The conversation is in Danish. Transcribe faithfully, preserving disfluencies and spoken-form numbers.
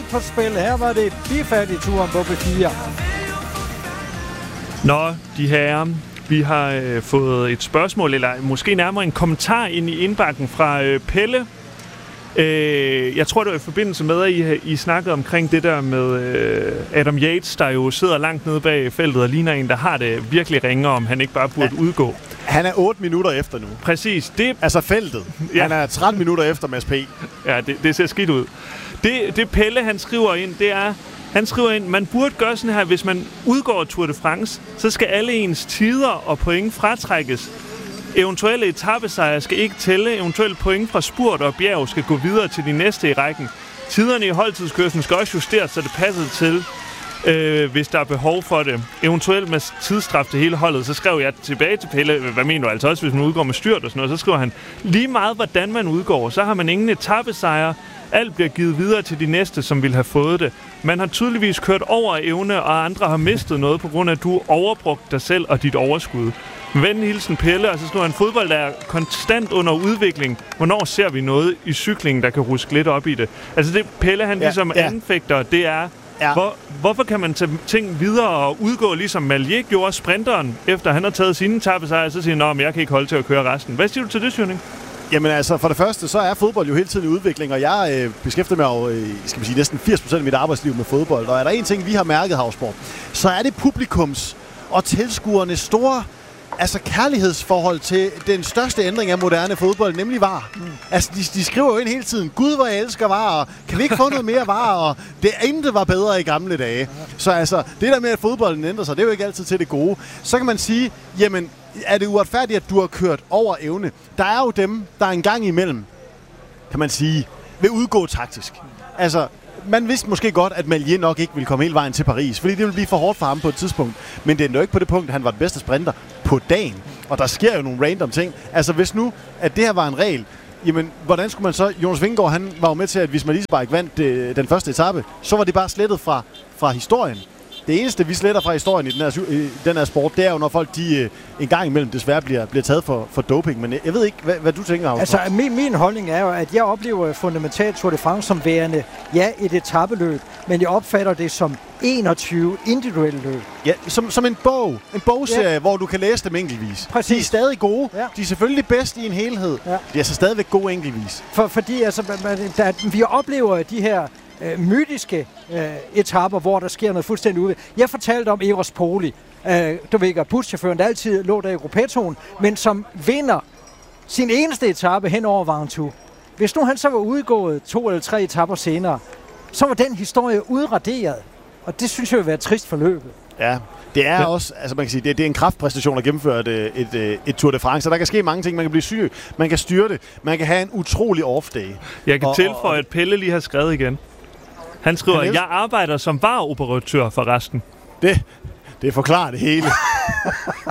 alt på spil. Her var det bifærdig-turen på B fire. Nå, de herrer, vi har øh, fået et spørgsmål, eller måske nærmere en kommentar ind i indbakken fra øh, Pelle. Øh, jeg tror, det var i forbindelse med, at I, I snakkede omkring det der med øh, Adam Yates, der jo sidder langt nede bag feltet og ligner en, der har det virkelig ringer, om han ikke bare burde ja. udgå. Han er otte minutter efter nu. Præcis. Det... Altså feltet. Ja. Han er tretten minutter efter Mads P. Ja, det, det ser skidt ud. Det, det Pelle, han skriver ind, det er... Han skriver ind, man burde gøre sådan her, hvis man udgår Tour de France, så skal alle ens tider og point fratrækkes. Eventuelle etapesejre skal ikke tælle. Eventuelle point fra spurt og bjerg skal gå videre til de næste i rækken. Tiderne i holdtidskørslen skal også justeres, så det passer til, øh, hvis der er behov for det. Eventuelt med tidsstraf til hele holdet. Så skrev jeg tilbage til Pelle, hvad mener du altså også, hvis man udgår med styrt og sådan noget. Så skriver han, lige meget hvordan man udgår, så har man ingen etapesejre. Alt bliver givet videre til de næste, som vil have fået det. Man har tydeligvis kørt over evne, og andre har mistet noget, på grund af, at du overbrugt dig selv og dit overskud. Venlig hilsen Pelle, og så skriver han, fodbold er konstant under udvikling. Hvornår ser vi noget i cyklingen, der kan ruske lidt op i det? Altså det Pelle, han ja, ligesom ja. anfægter, det er, ja. hvor, hvorfor kan man tage ting videre og udgå, ligesom Malier gjorde sprinteren, efter han har taget sine etapesejre, så siger han, at jeg kan ikke holde til at køre resten. Hvad siger du til det, Schønning? Jamen altså, for det første, så er fodbold jo hele tiden i udvikling, og jeg øh, beskæftiger mig jo, øh, skal man sige, næsten firs procent af mit arbejdsliv med fodbold. Og er der en ting, vi har mærket, Havsborg, så er det publikums og tilskuernes store altså kærlighedsforhold til den største ændring af moderne fodbold, nemlig V A R. Mm. Altså, de, de skriver jo ind hele tiden, Gud, hvor jeg elsker V A R, og kan vi ikke få noget mere V A R, og det intet var bedre i gamle dage. Så altså, det der med, at fodbolden ændrer sig, det er jo ikke altid til det gode. Så kan man sige, jamen, er det uretfærdigt, at du har kørt over evne? Der er jo dem, der en gang imellem, kan man sige, vil udgå taktisk. Altså, man vidste måske godt, at Malier nok ikke ville komme hele vejen til Paris, fordi det ville blive for hårdt for ham på et tidspunkt. Men det er jo ikke på det punkt, at han var den bedste sprinter på dagen. Og der sker jo nogle random ting. Altså, hvis nu, at det her var en regel, jamen, hvordan skulle man så... Jonas Vingegaard, han var jo med til, at hvis Malisbike vandt øh, den første etape, så var det bare slettet fra, fra historien. Det eneste, vi sletter fra historien i den her, i den her sport, det er jo, når folk de, øh, en gang imellem desværre bliver, bliver taget for, for doping. Men jeg ved ikke, hvad, hvad du tænker, Havsborg. Altså, min, min holdning er jo, at jeg oplever fundamentalt Tour de France som værende, ja, et etapeløb, men jeg opfatter det som enogtyve individuelle løb. Ja, som, som en bog. En bogserie, ja. Hvor du kan læse dem enkeltvis. Præcis. De er stadig gode. Ja. De er selvfølgelig bedst i en helhed. Ja. De er altså stadigvæk gode enkeltvis. For, fordi altså, man, der, vi oplever de her øh, mytiske øh, etaper, hvor der sker noget fuldstændig ude. Jeg fortalte om Eros Poli. Øh, du ved ikke, buschaufføren, der altid lå der i gruppetonen, men som vinder sin eneste etape hen over Ventoux. Hvis nu han så var udgået to eller tre etaper senere, så var den historie udraderet. Og det synes jeg vil være trist for løbet. Ja, det er ja. også, altså man kan sige, det, det er en kraftpræstation at gennemføre et, et, et, et Tour de France, og der kan ske mange ting. Man kan blive syg, man kan styre det, man kan have en utrolig off-day. Jeg kan og, tilføje, at Pelle lige har skrevet igen. Han skriver, at jeg arbejder som V A R-operatør for resten. Det, det forklarer det hele.